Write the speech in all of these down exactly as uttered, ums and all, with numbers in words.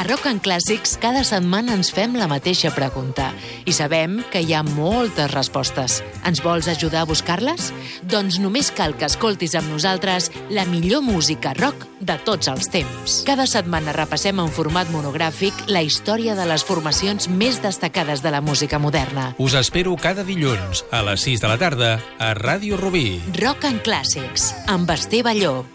Rock and Clàssics cada setmana ens fem la mateixa pregunta i sabem que hi ha moltes respostes. Ens vols ajudar a buscar-les? Doncs només cal que escoltis amb nosaltres la millor música rock de tots els temps. Cada setmana repassem en format monogràfic la història de les formacions més destacades de la música moderna. Us espero cada dilluns a les sis de la tarda a Ràdio Rubí. Rock and Clàssics, amb Esteve Llop.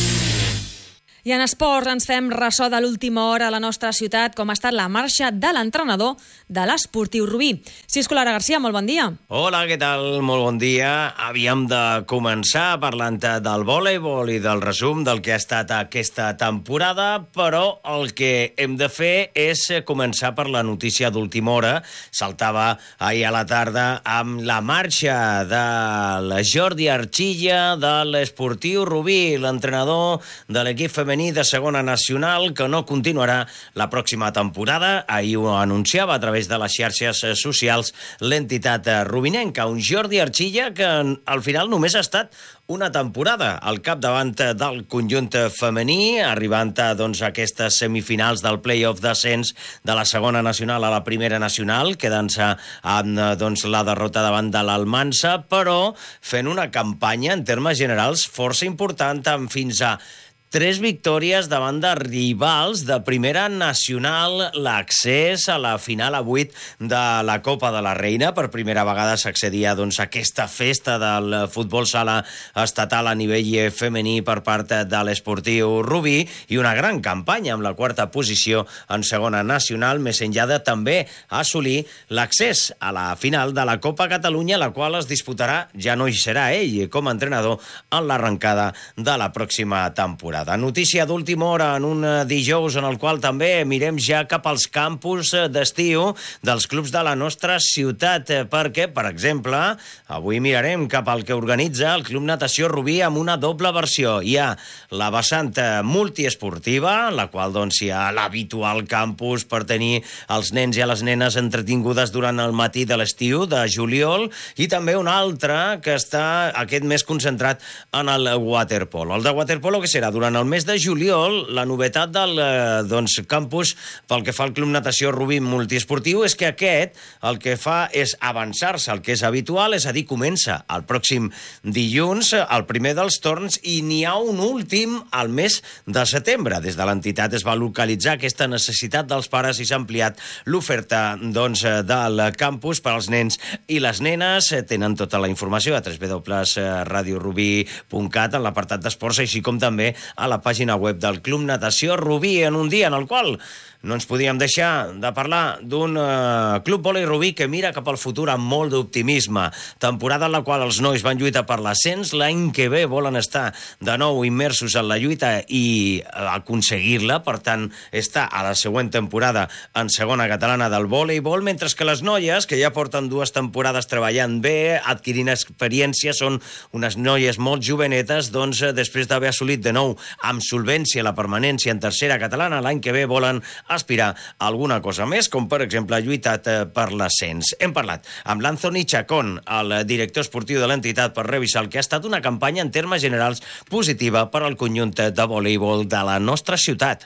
I en esports ens fem ressò de l'última hora a la nostra ciutat, com ha estat la marxa de l'entrenador de l'Esportiu Rubí. Cisco Lara Garcia, molt bon dia. Hola, què tal? Molt bon dia. Havíem de començar parlant del voleibol i del resum del que ha estat aquesta temporada, però el que hem de fer és començar per la notícia d'última hora. Saltava ahir a la tarda amb la marxa del Jordi Archilla de l'Esportiu Rubí, l'entrenador de l'equip femení de segona nacional, que no continuarà la pròxima temporada. Ahir ho anunciava a través de les xarxes socials l'entitat rubinenca. Un Jordi Archilla que al final només ha estat una temporada al capdavant del conjunt femení, arribant a doncs, aquestes semifinals del play-off d'ascens de la segona nacional a la primera nacional, quedant-se amb doncs, la derrota davant de l'Almansa, però fent una campanya en termes generals força important, amb fins a tres victòries davant de rivals de primera nacional, l'accés a la final a vuit de la Copa de la Reina. Per primera vegada s'accedia doncs, a aquesta festa del futbol sala estatal a nivell femení per part de l'Esportiu Rubí, i una gran campanya amb la quarta posició en segona nacional, més enllà de també assolir l'accés a la final de la Copa Catalunya, la qual es disputarà, ja no hi serà ell com a entrenador, en l'arrencada de la pròxima temporada. Notícia d'última hora en un dijous en el qual també mirem ja cap als campus d'estiu dels clubs de la nostra ciutat, perquè, per exemple, avui mirarem cap al que organitza el Club Natació Rubí amb una doble versió. Hi ha la vessant multiesportiva, en la qual doncs, hi ha l'habitual campus per tenir els nens i les nenes entretingudes durant el matí de l'estiu de juliol, i també una altra que està aquest mes concentrat en el waterpolo. El de waterpolo, que serà durant el mes de juliol, la novetat del eh, doncs, campus pel que fa al Club Natació Rubí multiesportiu és que aquest el que fa és avançar-se al que és habitual, és a dir, comença el pròxim dilluns, el primer dels torns, i n'hi ha un últim al mes de setembre. Des de l'entitat es va localitzar aquesta necessitat dels pares i s'ha ampliat l'oferta doncs, del campus per als nens i les nenes. Tenen tota la informació a w w w punt radio rubí punt cat en l'apartat d'esports, així com també a la pàgina web del Club Natació Rubí, en un dia en el qual no ens podíem deixar de parlar d'un uh, Club Vòlei Rubí que mira cap al futur amb molt d'optimisme. Temporada en la qual els nois van lluitar per l'ascens, l'any que ve volen estar de nou immersos en la lluita i uh, aconseguir-la, per tant, estar a la següent temporada en segona catalana del vòleibol, mentre que les noies, que ja porten dues temporades treballant bé, adquirint experiència, són unes noies molt jovenetes, doncs, després d'haver assolit de nou amb solvència la permanència en tercera catalana, l'any que ve volen aspirar a alguna cosa més, com per exemple lluitat per l'ascens. Hem parlat amb l'Anthony Chacón, el director esportiu de l'entitat, per revisar el que ha estat una campanya en termes generals positiva per al conjunt de voleibol de la nostra ciutat.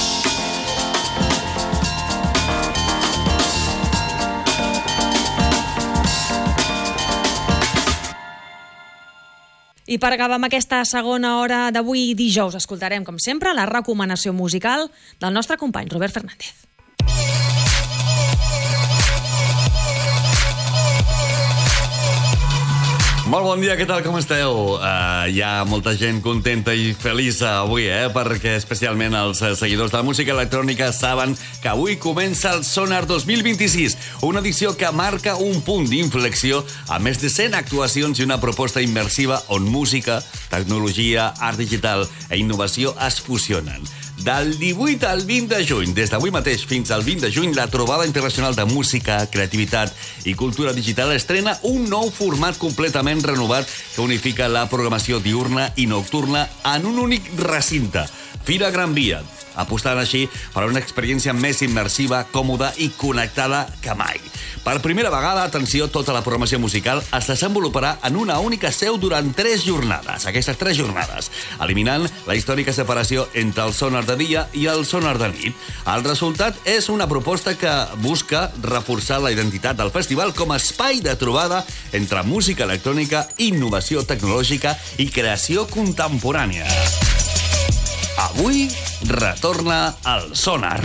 I per acabar amb aquesta segona hora d'avui dijous, escoltarem, com sempre, la recomanació musical del nostre company Robert Fernández. Molt bon dia, què tal, com esteu? Uh, hi ha molta gent contenta i feliç avui, eh? Perquè especialment els seguidors de la música electrònica saben que avui comença el Sonar dos mil vint-i-sis, una edició que marca un punt d'inflexió amb més de cent actuacions i una proposta immersiva on música, tecnologia, art digital i innovació es fusionen. Del divuit al vint de juny, des d'avui mateix fins al vint de juny, la Trobada Internacional de Música, Creativitat i Cultura Digital estrena un nou format completament renovat que unifica la programació diurna i nocturna en un únic recinte. Fira Gran Via. apostant així per una experiència més immersiva, còmoda i connectada que mai. Per primera vegada, atenció, tota la programació musical es desenvoluparà en una única seu durant tres jornades, aquestes tres jornades, eliminant la històrica separació entre el sonar de dia i el sonar de nit. El resultat és una proposta que busca reforçar la identitat del festival com a espai de trobada entre música electrònica, innovació tecnològica i creació contemporània. Avui retorna el sonar.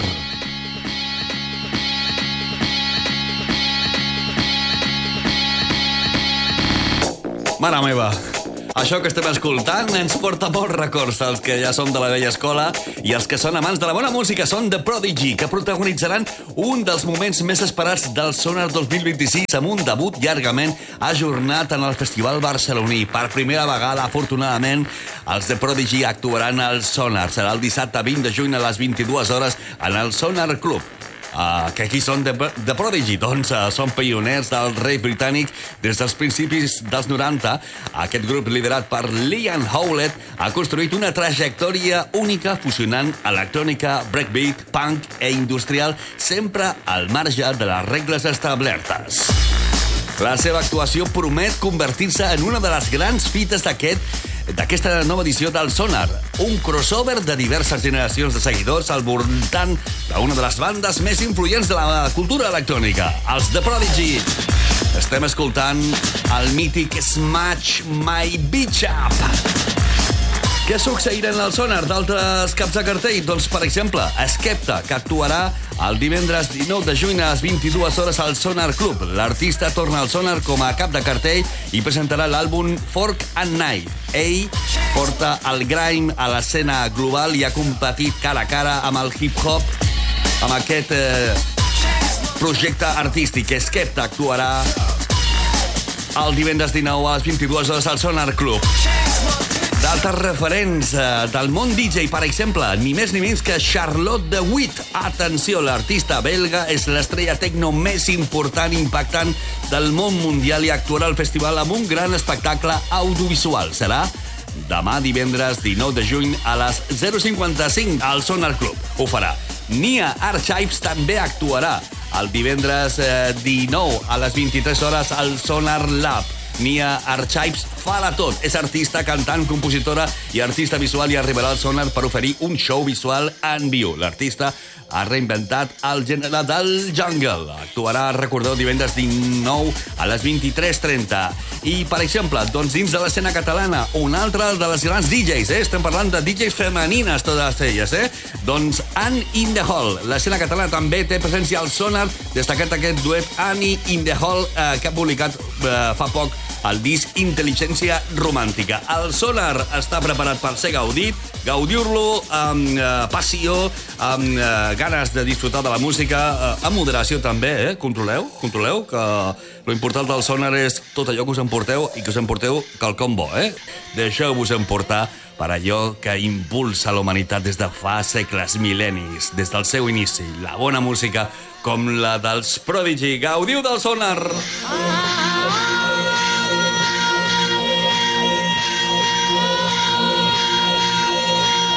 Mare meva, això que estem escoltant ens porta molts records als que ja som de la vella escola i els que són amants de la bona música són The Prodigy, que protagonitzaran un dels moments més esperats del Sonar dos mil vint-i-sis amb un debut llargament ajornat en el Festival barceloní. Per primera vegada, afortunadament, els The Prodigy actuaran al Sonar. Serà el dissabte vint de juny a les vint-i-dues hores en el Sonar Club. Uh, que aquí són The, The Prodigy? Doncs uh, són pioners del rave britànic des dels principis dels noranta. Aquest grup, liderat per Liam Howlett, ha construït una trajectòria única fusionant electrònica, breakbeat, punk e industrial, sempre al marge de les regles establertes. La seva actuació promet convertir-se en una de les grans fites d'aquest d'aquesta nova edició del Sonar, un crossover de diverses generacions de seguidors al voltant d'una de les bandes més influents de la cultura electrònica, els The Prodigy. Estem escoltant el mític Smash My Bitch Up. Què succeirà en el Sonar d'altres caps de cartell? Doncs, per exemple, Skepta, que actuarà el divendres dinou de juny a les vint-i-dues hores al Sonar Club. L'artista torna al Sonar com a cap de cartell i presentarà l'àlbum Fork and Knife. Ell porta el grime a l'escena global i ha competit cara a cara amb el hip-hop, amb aquest eh, projecte artístic. Skepta actuarà el divendres dinou a les vint-i-dues hores al Sonar Club. D'altres referents eh, del món D J, per exemple, ni més ni menys que Charlotte de Witt. Atenció, l'artista belga és l'estrella tecno més important i impactant del món mundial i actuarà al festival amb un gran espectacle audiovisual. Serà demà divendres dinou de juny a les zero cinquanta-cinc al Sonar Club. Ho farà. Nia Archives també actuarà el divendres eh, dinou a les vint-i-tres hores al Sonar Lab. Nia Archives farà tot. És artista, cantant, compositora i artista visual i arribarà al Sonar per oferir un show visual en viu. L'artista ha reinventat el gènere del jungle. Actuarà, recordeu, divendres dinou a les vint-i-tres trenta. I, per exemple, doncs dins de l'escena catalana, un altre de les grans D Js, eh? Estem parlant de D Js femenines, totes elles, eh? Doncs Anne in the Hall. L'escena catalana també té presència al Sonar, destacat aquest duet Annie in the Hall, eh, que ha publicat eh, fa poc el disc Intel·ligència Romàntica. El Sonar està preparat per ser gaudit. Gaudiu-lo amb eh, passió, amb eh, ganes de disfrutar de la música, eh, amb moderació també, eh? Controleu, controleu, que lo important del Sonar és tot allò que us emporteu i que us emporteu quelcom bo, eh? Deixeu-vos emportar per allò que impulsa la humanitat des de fa segles, mil·lennis, des del seu inici. La bona música com la dels Prodigy. Gaudiu del Sonar! Ah!